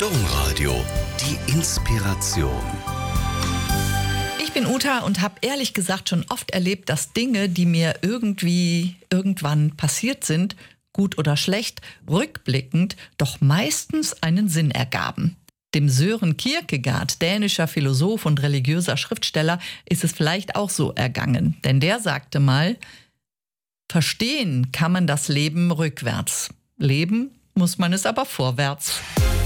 Domradio, die Inspiration. Ich bin Uta und habe ehrlich gesagt schon oft erlebt, dass Dinge, die mir irgendwann passiert sind, gut oder schlecht, rückblickend doch meistens einen Sinn ergaben. Dem Søren Kierkegaard, dänischer Philosoph und religiöser Schriftsteller, ist es vielleicht auch so ergangen. Denn der sagte mal, verstehen kann man das Leben rückwärts. Leben muss man es aber vorwärts.